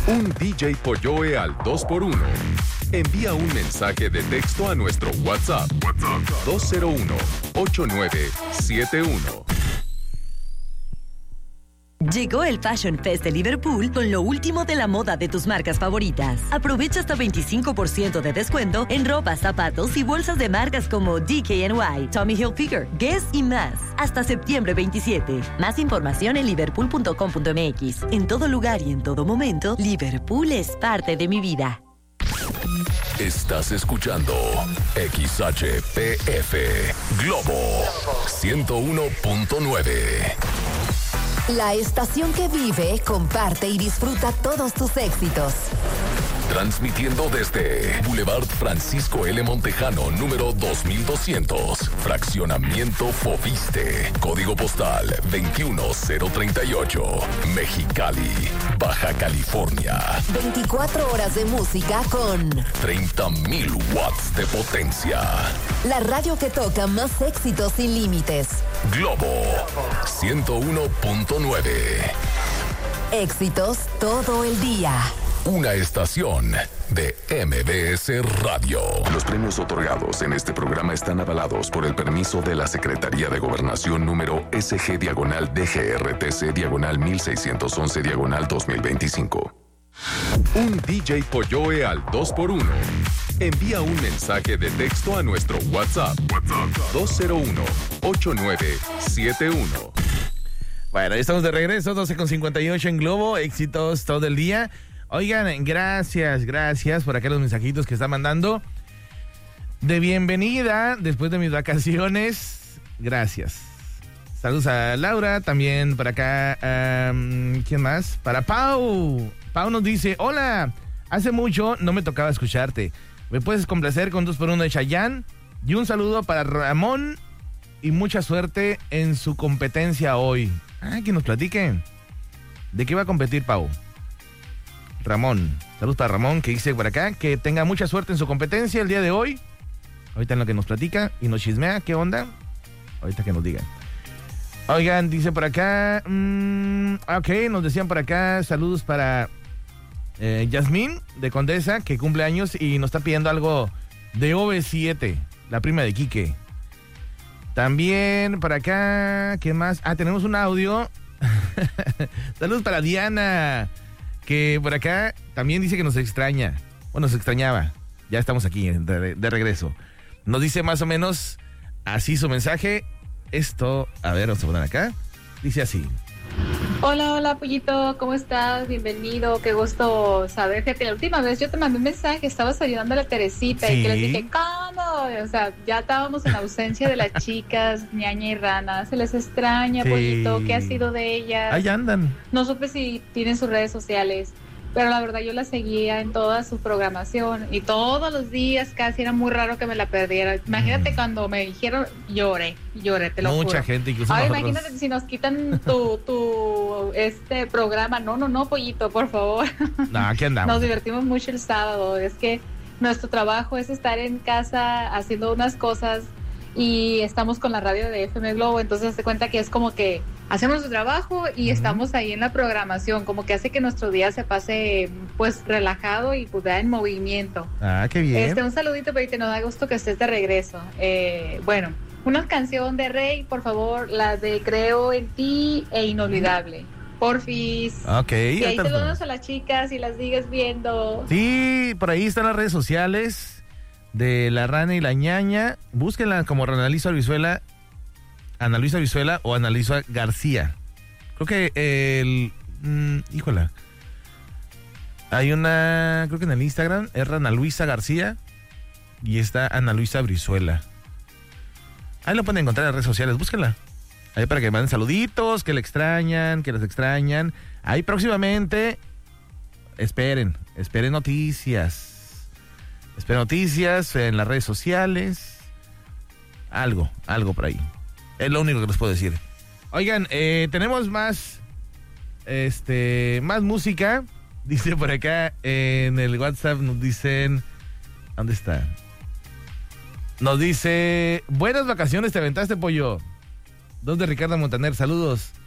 Un DJ Polloe al 2x1. Envía un mensaje de texto a nuestro WhatsApp 201-8971. Llegó el Fashion Fest de Liverpool con lo último de la moda de tus marcas favoritas. Aprovecha hasta 25% de descuento en ropa, zapatos y bolsas de marcas como DKNY, Tommy Hilfiger, Guess y más. Hasta septiembre 27. Más información en liverpool.com.mx. En todo lugar y en todo momento, Liverpool es parte de mi vida. Estás escuchando XHPF Globo 101.9. La estación que vive, comparte y disfruta todos tus éxitos. Transmitiendo desde Boulevard Francisco L. Montejano, número 2200, Fraccionamiento Foviste, Código Postal 21038, Mexicali, Baja California. 24 horas de música con 30,000 watts de potencia. La radio que toca más éxitos sin límites. Globo 101.9. Éxitos todo el día. Una estación de MBS Radio. Los premios otorgados en este programa están avalados por el permiso de la Secretaría de Gobernación número SG-DGRTC-1611-2025. Un DJ Polloe al 2x1. Envía un mensaje de texto a nuestro WhatsApp 201-8971. Bueno, estamos de regreso, 12:58 en Globo, éxitos todo el día. Oigan, gracias por acá los mensajitos que están mandando. De bienvenida, después de mis vacaciones, gracias. Saludos a Laura, también por acá, ¿quién más? Para Pau. Pau nos dice, hola, hace mucho no me tocaba escucharte. ¿Me puedes complacer con 2x1 de Chayanne? Y un saludo para Ramón y mucha suerte en su competencia hoy. Que nos platiquen. ¿De qué va a competir, Pau? Ramón. Saludos para Ramón, que dice por acá que tenga mucha suerte en su competencia el día de hoy. Ahorita en lo que nos platica y nos chismea, ¿qué onda? Ahorita que nos digan. Oigan, dice por acá, ok, nos decían por acá, saludos para Yasmín de Condesa, que cumple años y nos está pidiendo algo de OV7, la prima de Quique. También por acá, ¿qué más? Tenemos un audio. Saludos para Diana, que por acá también dice que nos extraña. Bueno, nos extrañaba. Ya estamos aquí de regreso. Nos dice más o menos así su mensaje. Esto, a ver, vamos a poner acá. Dice así. Hola, Pollito, ¿cómo estás? Bienvenido, qué gusto saber que la última vez yo te mandé un mensaje, estabas ayudando a la Teresita, ¿sí? Y que les dije, ¿cómo? O sea, ya estábamos en ausencia de las chicas, ñaña y rana, se les extraña, sí. Pollito, ¿qué ha sido de ellas? Ahí andan. No supe si tienen sus redes sociales, pero la verdad yo la seguía en toda su programación y todos los días casi era muy raro que me la perdiera. Imagínate cuando me dijeron, lloré, te lo juro. Mucha gente, incluso ahora nosotros. Imagínate si nos quitan tu programa. No, Pollito, por favor. No, aquí andamos. Nos divertimos mucho el sábado. Es que nuestro trabajo es estar en casa haciendo unas cosas y estamos con la radio de FM Globo, entonces se cuenta que es como que hacemos nuestro trabajo y estamos ahí en la programación, como que hace que nuestro día se pase pues relajado y pues en movimiento. Qué bien. Un saludito, pero nos da gusto que estés de regreso. Bueno, una canción de Rey, por favor, la de Creo en ti e Inolvidable. Porfis. Ok. Y ahí saludamos a las chicas y las sigues viendo. Sí, por ahí están las redes sociales de la Rana y la Ñaña. Búsquenla como Ana Luisa Brizuela o Ana Luisa García. Creo que híjola. Hay una, creo que en el Instagram es Ana Luisa García y está Ana Luisa Brizuela. Ahí lo pueden encontrar en las redes sociales, búsquenla. Ahí para que manden saluditos, que le extrañan, que les extrañan. Ahí próximamente, esperen noticias. Esperen noticias en las redes sociales. Algo por ahí. Es lo único que les puedo decir. Oigan, tenemos más música. Dice por acá en el WhatsApp, nos dicen, ¿dónde está? Nos dice, buenas vacaciones, te aventaste, pollo. Dos de Ricardo Montaner, saludos.